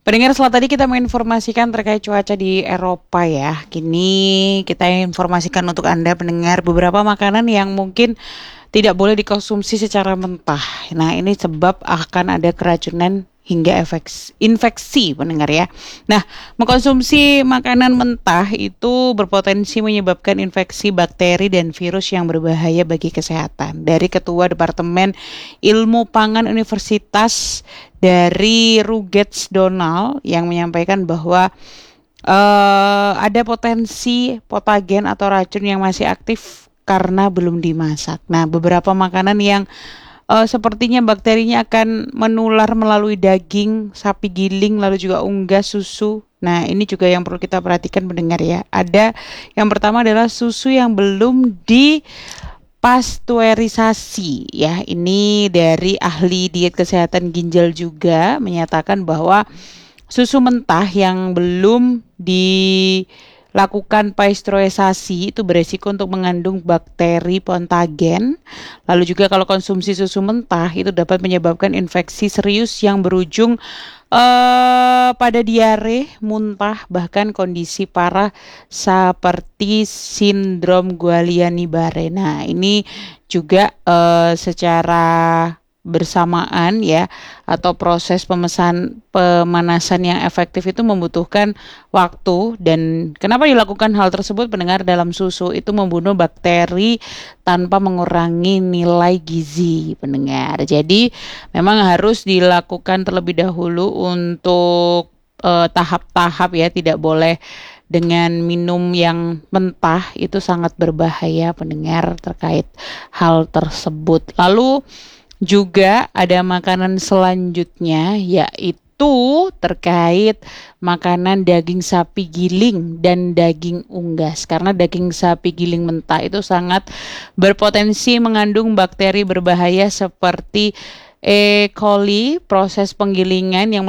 Pendengar, setelah tadi kita menginformasikan terkait cuaca di Eropa ya. Kini kita informasikan untuk Anda pendengar beberapa makanan yang mungkin tidak boleh dikonsumsi secara mentah. Nah, ini sebab akan ada keracunan hingga infeksi pendengar ya. Nah, mengkonsumsi makanan mentah itu berpotensi menyebabkan infeksi bakteri dan virus yang berbahaya bagi kesehatan. Dari Ketua Departemen Ilmu Pangan Universitas dari Rutgers Donald yang menyampaikan bahwa ada potensi patogen atau racun yang masih aktif karena belum dimasak. Nah, beberapa makanan yang sepertinya bakterinya akan menular melalui daging, sapi giling, lalu juga unggas, susu. Nah, ini juga yang perlu kita perhatikan mendengar ya. Ada yang pertama adalah susu yang belum pasteurisasi ya. Ini dari ahli diet kesehatan ginjal juga menyatakan bahwa susu mentah yang belum dilakukan pasteurisasi itu beresiko untuk mengandung bakteri patogen. Lalu juga kalau konsumsi susu mentah itu dapat menyebabkan infeksi serius yang berujung pada diare, muntah, bahkan kondisi parah seperti sindrom Guillain-Barré. Nah, ini juga secara bersamaan ya, atau proses pemanasan yang efektif itu membutuhkan waktu. Dan kenapa dilakukan hal tersebut pendengar? Dalam susu itu membunuh bakteri tanpa mengurangi nilai gizi pendengar. Jadi memang harus dilakukan terlebih dahulu untuk tahap-tahap ya, tidak boleh dengan minum yang mentah, itu sangat berbahaya pendengar terkait hal tersebut. Lalu juga ada makanan selanjutnya yaitu terkait makanan daging sapi giling dan daging unggas. Karena daging sapi giling mentah itu sangat berpotensi mengandung bakteri berbahaya seperti E. coli. Proses penggilingan yang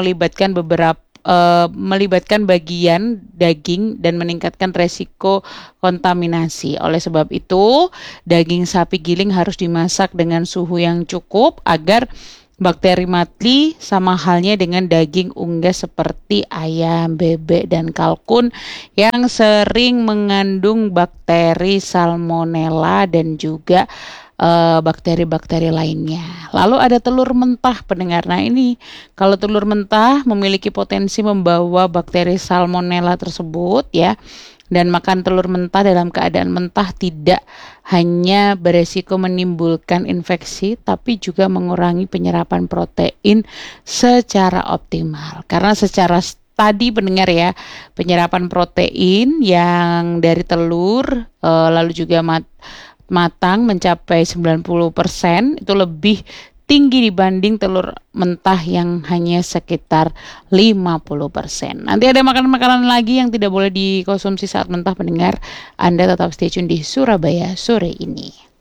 melibatkan bagian daging dan meningkatkan resiko kontaminasi. Oleh sebab itu, daging sapi giling harus dimasak dengan suhu yang cukup agar bakteri mati, sama halnya dengan daging unggas seperti ayam, bebek, dan kalkun yang sering mengandung bakteri salmonella dan juga bakteri-bakteri lainnya. Lalu ada telur mentah pendengar. Nah, ini kalau telur mentah memiliki potensi membawa bakteri salmonella tersebut ya. Dan makan telur mentah dalam keadaan mentah tidak hanya beresiko menimbulkan infeksi, tapi juga mengurangi penyerapan protein secara optimal. Karena secara tadi pendengar ya, penyerapan protein yang dari telur lalu juga matang mencapai 90% itu lebih tinggi dibanding telur mentah yang hanya sekitar 50%. Nanti ada makanan-makanan lagi yang tidak boleh dikonsumsi saat mentah pendengar. Anda tetap stay tune di Surabaya sore ini.